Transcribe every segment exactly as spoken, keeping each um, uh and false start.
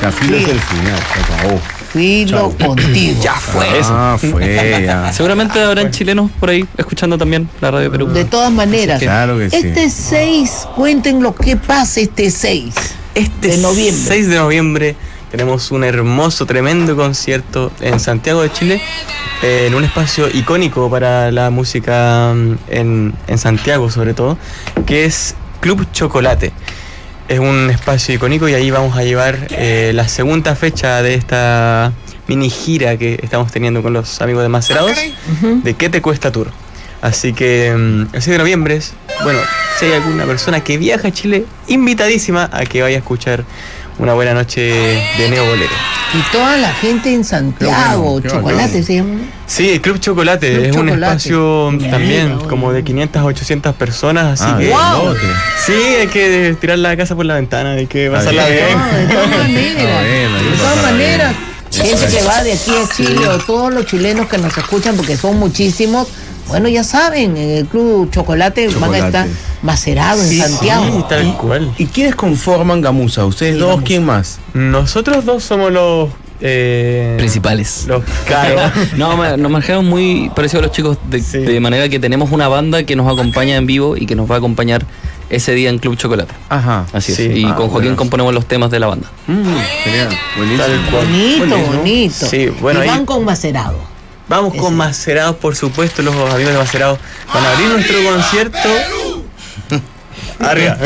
Cafilo es el final, se acabó. Filo contigo. Ya fue. Ah, fue, ya. Seguramente habrán chilenos por ahí escuchando también la Radio Perú. De todas maneras, Claro que sí. este seis, cuenten lo que pasa este seis Este de noviembre. seis de noviembre tenemos un hermoso, tremendo concierto en Santiago de Chile, eh, en un espacio icónico para la música en, en Santiago sobre todo, que es Club Chocolate. Es un espacio icónico y ahí vamos a llevar eh, la segunda fecha de esta mini gira que estamos teniendo con los amigos de Macerados, Ujú. de ¿Qué te cuesta tour? Así que mm, el seis de noviembre es, bueno, si hay alguna persona que viaja a Chile, invitadísima a que vaya a escuchar una buena noche de neobolero. Y toda la gente en Santiago, Qué bueno, qué chocolate bacán. se llama. Sí, el Club Chocolate Club es un Chocolate. espacio Mira, también bueno. como de quinientas a ochocientas personas, así Ah, que... ¡Wow! lote. Sí, hay que tirar la casa por la ventana, hay que pasarla bien. bien. No, de todas maneras, Ah, bueno, hay que de todas pasarla maneras, bien. gente que va de aquí a Chile o todos los chilenos que nos escuchan, porque son muchísimos, bueno, ya saben, en el Club Chocolate, van a Chocolate. estar macerados en Sí, Santiago. Sí, tal cual. ¿Y quiénes conforman Gamuza? ¿Ustedes Sí, dos? Gamuza. ¿Quién más? Nosotros dos somos los... eh, Principales. Los caros. No, ma- nos manejamos muy parecido a los chicos, de, Sí. de manera que tenemos una banda que nos acompaña en vivo y que nos va a acompañar ese día en Club Chocolate. Ajá. Así Sí. es. Y Ah, con Joaquín buenazo. componemos los temas de la banda. Mm, genial. Buenísimo. Tal cual. Bonito, Buenísimo. bonito. Sí, bueno, y ahí- van con macerado. Vamos con Ese. Macerados, por supuesto, los amigos de Macerados van a abrir nuestro concierto. Arriba.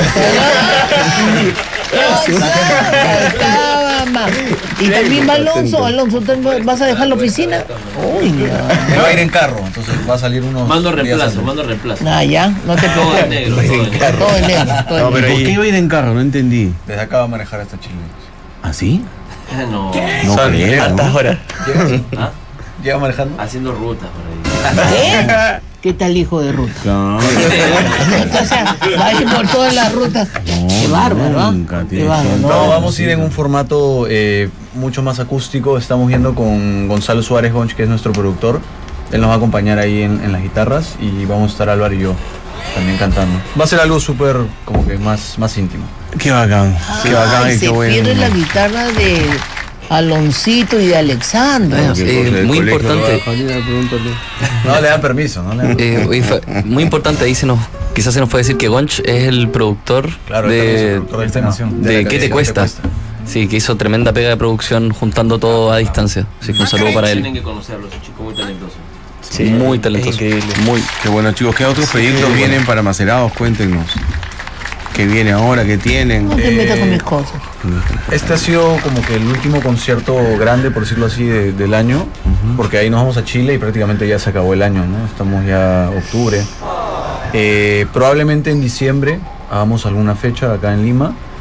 Faltaba más. Y también va Alonso, Alonso, ¿tú ¿vas a dejar la oficina? Uy, Me va a ir en carro, entonces va a salir unos. Mando días reemplazo, antes. mando reemplazo. no, ya, no te Todo en preocupes. negro, todo en negro. Todo en negro, todo en No, pero negro. ¿Por ahí- qué iba a ir en carro? No entendí. Desde acá va a manejar hasta Chile. ¿Ah, sí? No, No Son creo, hartas ¿no? horas. ¿Llega, ¿ah? llega manejando? Haciendo rutas por ahí. ¿Qué? ¿Qué tal hijo de ruta? Claro. O sea, va a ir por todas las rutas. Qué bárbaro, ¿ah? nunca Qué tiene bárbaro. que- No, vamos a ir en un formato eh, mucho más acústico. Estamos viendo con Gonzalo Suárez Gonch, que es nuestro productor. Él nos va a acompañar ahí en, en las guitarras y vamos a estar Álvaro y yo también cantando. Va a ser algo súper, como que más, más íntimo. Qué bacán. Qué bacán Ay, y se qué bueno. pierde la guitarra de Aloncito y de Alexandro. Bueno, Que eh, el colegio muy lo importante. baja, mira, pregúntale. No le dan permiso, ¿no? Le dan- Eh, oye, fue muy importante, ahí se nos, quizás se nos puede decir que Gonch es el productor Claro, él también es el de, productor del tema. de De la ¿Qué te canción, cuesta? Sí, que hizo tremenda pega de producción juntando todo a distancia. Así que un saludo para Tienen él. que conocerlos, un chico muy talentoso. Sí, Muy es talentoso. increíble. Muy. Qué bueno, chicos. ¿Qué otros proyectos bueno. vienen para Macerados? Cuéntenos. ¿Qué viene ahora? ¿Qué tienen? No te metas con mis cosas. Este ha sido como que el último concierto grande, por decirlo así, de- del año, porque ahí nos vamos a Chile y prácticamente ya se acabó el año, ¿no? Estamos ya octubre. Eh, probablemente en diciembre hagamos alguna fecha acá en Lima